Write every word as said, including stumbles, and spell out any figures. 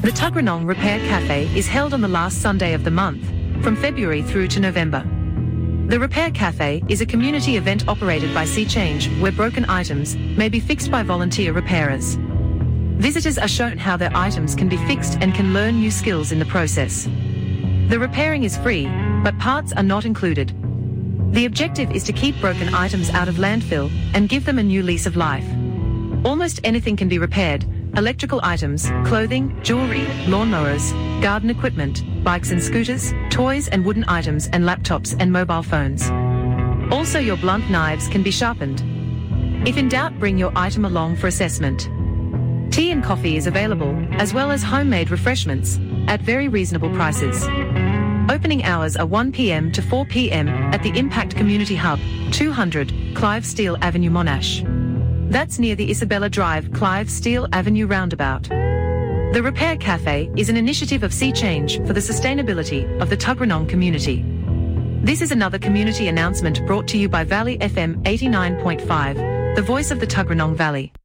The Tuggeranong Repair Cafe is held on the last Sunday of the month, from February through to November. The Repair Cafe is a community event operated by Sea Change where broken items may be fixed by volunteer repairers. Visitors are shown how their items can be fixed and can learn new skills in the process. The repairing is free, but parts are not included. The objective is to keep broken items out of landfill and give them a new lease of life. Almost anything can be repaired: electrical items, clothing, jewelry, lawnmowers, garden equipment, bikes and scooters, toys and wooden items and laptops and mobile phones. Also, your blunt knives can be sharpened. If in doubt, bring your item along for assessment. Tea and coffee is available, as well as homemade refreshments, at very reasonable prices. Opening hours are one p m to four p m at the Impact Community Hub, two hundred Clive Steele Avenue, Monash. That's near the Isabella Drive Clive Steele Avenue roundabout. The Repair Cafe is an initiative of Sea Change for the sustainability of the Tuggeranong community. This is another community announcement brought to you by Valley F M eighty-nine point five, the voice of the Tuggeranong Valley.